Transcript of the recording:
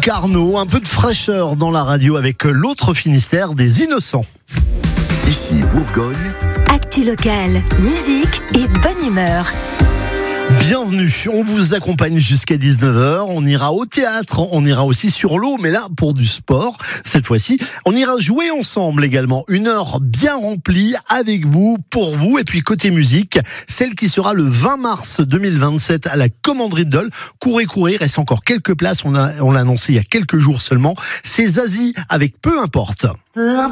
Arnaud, un peu de fraîcheur dans la radio avec l'autre Finistère des Innocents. Ici Bourgogne. Actu locale, musique et bonne humeur. Bienvenue, on vous accompagne jusqu'à 19h, on ira au théâtre, on ira aussi sur l'eau, mais là pour du sport, cette fois-ci, on ira jouer ensemble également, une heure bien remplie avec vous, pour vous, et puis côté musique, celle qui sera le 20 mars 2027 à la Commanderie de Dole. Courez, il reste encore quelques places, on l'a annoncé il y a quelques jours seulement, c'est Zazie avec Peu importe.